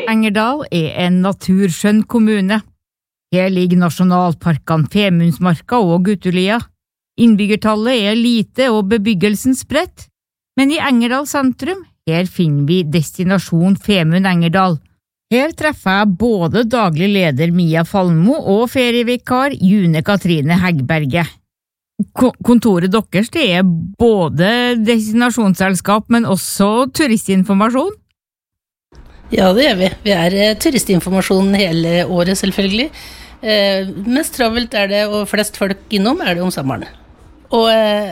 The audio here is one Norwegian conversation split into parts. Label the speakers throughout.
Speaker 1: Engerdal en naturskjønn kommune. Her ligger nasjonalparkene Femundsmarka og Guttulia. Innbyggertallet lite og bebyggelsen spredt. Men i Engerdal sentrum, her finner vi destinasjon Femund Engerdal. Her treffer jeg både daglig leder Mia Falmo og ferievikar June Katrine Heggberget. Kontoret deres både destinasjonsselskap, men også turistinformasjon?
Speaker 2: Ja, det gjør vi. Vi turistinformasjon hele året selvfølgelig. Mest travelt det, og flest folk innom det om sommeren. Og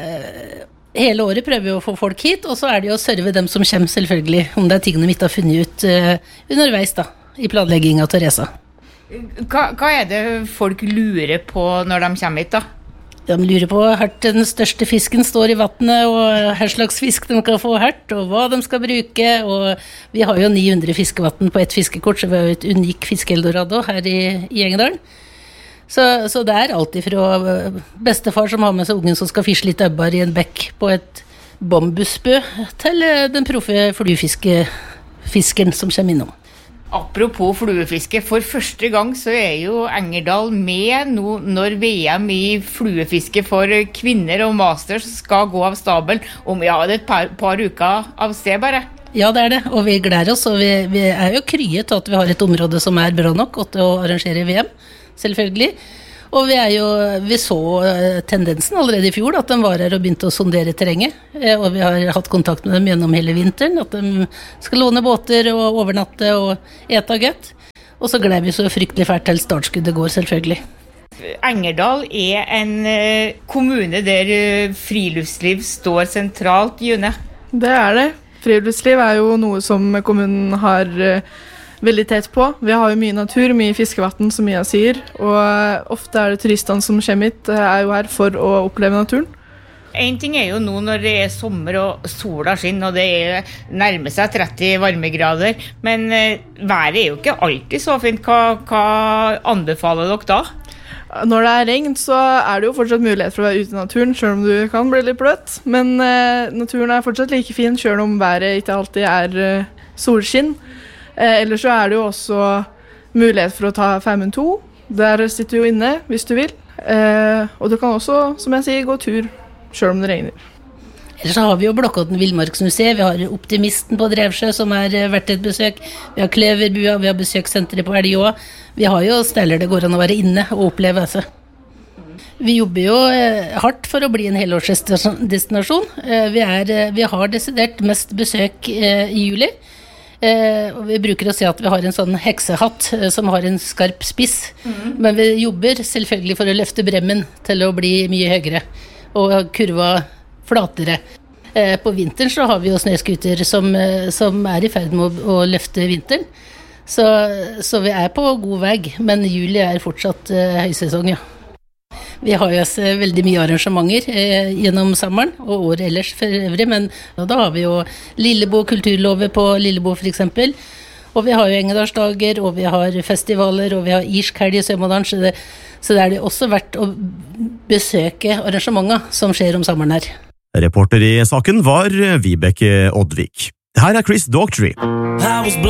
Speaker 2: hele året prøver vi å få folk hit, og så det jo å serve dem som kommer selvfølgelig, om det ting de ikke har funnet ut underveis da, i planleggingen av Teresa.
Speaker 1: Hva det folk lurer på når de kommer hit da?
Speaker 2: De lurer på hvor den største fisken står i vattnet, og hva slags fisk de kan få her, og hva de skal bruke, og vi har jo 900 fiskevatten på ett fiskekort, så vi har jo et unik fiskeeldorado her i Engerdalen. Så det alltid fra bestefar som har med seg ungen som skal fiske litt øbbar i en bekk på et bambusbø, til den proffe fluefiskeren som kommer innom.
Speaker 1: Apropos fluefiske, for første gang så jo Engerdal med nå når VM i fluefiske for kvinner og masters skal gå av stabel om et par uker av sted bare.
Speaker 2: Ja, det det, og vi gleder oss, og vi jo kryet til at vi har et område som bra nok til å arrangere VM, selvfølgelig. Og vi så tendensen allerede i fjor, at de var her og begynte å sondere terrenget, og vi har hatt kontakt med dem gjennom hele vinteren, at de skal låne båter og overnatte og ete gøtt. Og så gleder vi så fryktelig fælt til startskuddet går, selvfølgelig.
Speaker 1: Engerdal en kommune der friluftsliv står sentralt, June.
Speaker 3: Det det. Friluftsliv jo noe som kommunen har veldig tett på. Vi har jo mye natur, mye fiskevatten, som Mia sier, og ofte det turistene som kommer hit, jo her for å oppleve naturen.
Speaker 1: En ting jo nå når det sommer og sola skinner, og det nærmer seg 30 varmegrader, men været jo ikke alltid så fint. Hva anbefaler dere da?
Speaker 3: Når det regn, så det jo fortsatt mulighet for å være ute i naturen, selv om du kan bli litt bløt. Men naturen fortsatt like fin, selv om været ikke alltid solskinn. Ellers så det jo også mulighet for å ta Femund 2. Der sitter du jo inne, hvis du vil. Og du kan også, som jeg sier, gå tur, selv om det regner.
Speaker 2: Ellers så har vi jo Blokkåten Villmarksmuseet, vi har Optimisten på Drevsjø, som verdt et besøk. Vi har Kleverbua, vi har besøkssenteret på Elgå. Vi har jo steder det går an å være inne og oppleve seg. Vi jobber jo hardt for å bli en helårsdestinasjon. Vi har desidert mest besøk i juli. Og vi bruker å si at vi har en sånn heksehatt som har en skarp spiss, men vi jobber selvfølgelig for å løfte bremmen til å bli mye høyere og kurva flatere. På vinteren så har vi jo snøskuter som i ferd med å løfte vinteren, så vi på god vei, men juli fortsatt høysesong, ja. Vi har jo veldig mye arrangementer gjennom sommeren og året ellers for øvrig, men da har vi jo Lillebo kulturlove på Lillebo for eksempel, og vi har jo Engerdalsdager, og vi har festivaler, og vi har irsk helg i Sømådalen, så det også verdt å besøke arrangementer som skjer om sommeren her.
Speaker 4: Reporter i saken var Vibeke Oddvik. Her Chris Daughtry.